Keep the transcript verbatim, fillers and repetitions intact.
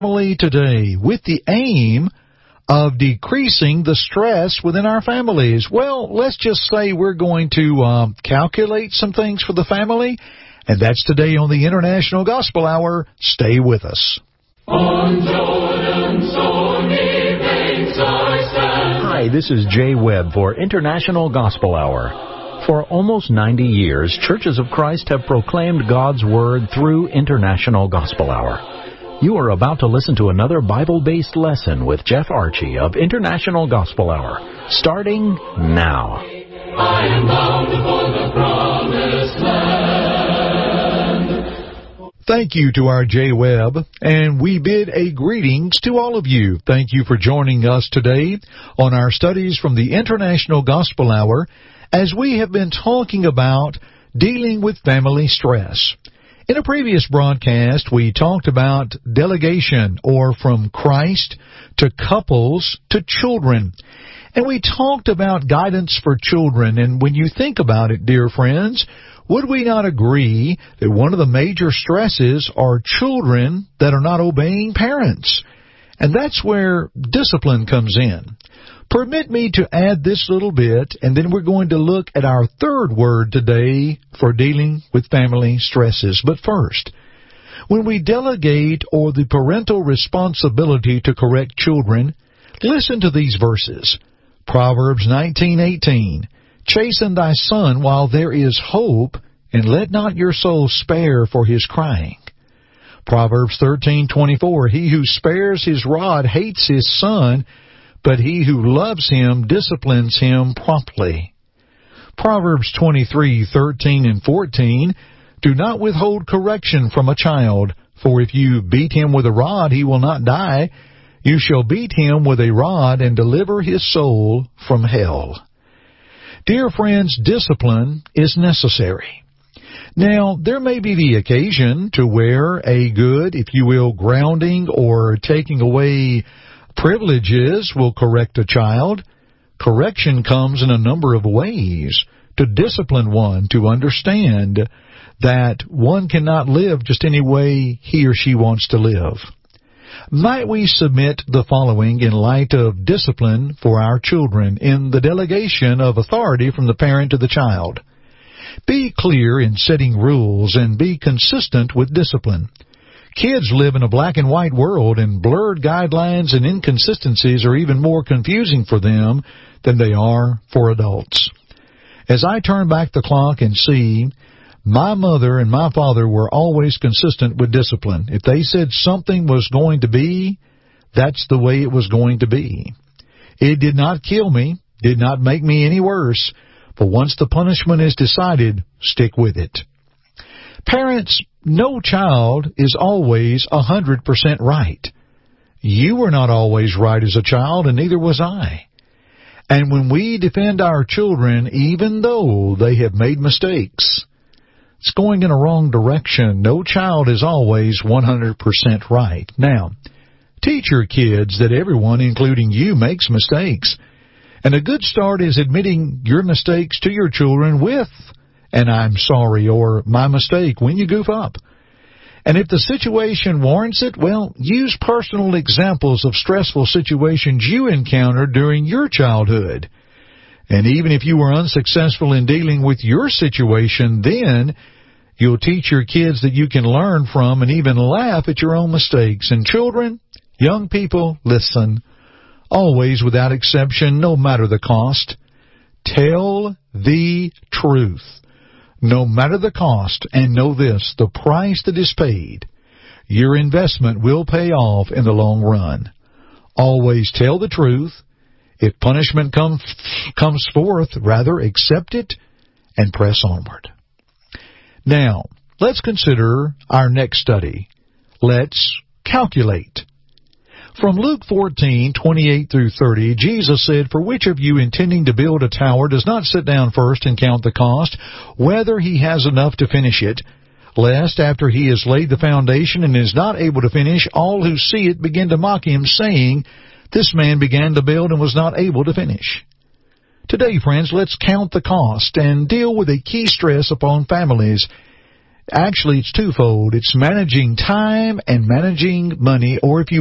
Family today with the aim of decreasing the stress within our families. Well, let's just say we're going to um, calculate some things for the family, and that's today on the International Gospel Hour. Stay with us. On Jordan's stormy banks I stand. Hi, this is Jay Webb for International Gospel Hour. For almost ninety years, Churches of Christ have proclaimed God's Word through International Gospel Hour. You are about to listen to another Bible-based lesson with Jeff Archie of International Gospel Hour, starting now. I am bound for the promised land. Thank you to our Jay Webb, and we bid a greetings to all of you. Thank you for joining us today on our studies from the International Gospel Hour as we have been talking about dealing with family stress. In a previous broadcast, we talked about delegation, or from Christ to couples to children. And we talked about guidance for children. And when you think about it, dear friends, would we not agree that one of the major stresses are children that are not obeying parents? And that's where discipline comes in. Permit me to add this little bit, and then we're going to look at our third word today for dealing with family stresses. But first, when we delegate or the parental responsibility to correct children, listen to these verses. Proverbs nineteen eighteen, chasten thy son while there is hope, and let not your soul spare for his crying. Proverbs thirteen twenty-four, he who spares his rod hates his son, but he who loves him disciplines him promptly. Proverbs twenty-three thirteen and fourteen, do not withhold correction from a child, for if you beat him with a rod, he will not die. You shall beat him with a rod and deliver his soul from hell. Dear friends, discipline is necessary. Now, there may be the occasion to where a good, if you will, grounding or taking away privileges will correct a child. Correction comes in a number of ways. To discipline one, to understand that one cannot live just any way he or she wants to live. Might we submit the following in light of discipline for our children in the delegation of authority from the parent to the child? Be clear in setting rules and be consistent with discipline. Kids live in a black and white world, and blurred guidelines and inconsistencies are even more confusing for them than they are for adults. As I turn back the clock and see, my mother and my father were always consistent with discipline. If they said something was going to be, that's the way it was going to be. It did not kill me, did not make me any worse, but once the punishment is decided, stick with it. Parents, no child is always a hundred percent right. You were not always right as a child, and neither was I. And when we defend our children, even though they have made mistakes, it's going in a wrong direction. No child is always one hundred percent right. Now, teach your kids that everyone, including you, makes mistakes. And a good start is admitting your mistakes to your children with and I'm sorry, or my mistake, when you goof up. And if the situation warrants it, well, use personal examples of stressful situations you encountered during your childhood. And even if you were unsuccessful in dealing with your situation then, you'll teach your kids that you can learn from and even laugh at your own mistakes. And children, young people, listen. Always, without exception, no matter the cost, tell the truth. No matter the cost, and know this, the price that is paid, your investment will pay off in the long run. Always tell the truth. If punishment comes comes forth, rather accept it and press onward. Now, let's consider our next study. Let's calculate. From Luke fourteen, twenty-eight through thirty, Jesus said, "For which of you intending to build a tower does not sit down first and count the cost, whether he has enough to finish it, lest after he has laid the foundation and is not able to finish, all who see it begin to mock him, saying, 'This man began to build and was not able to finish.'" Today, friends, let's count the cost and deal with a key stress upon families. Actually, it's twofold. It's managing time and managing money, or if you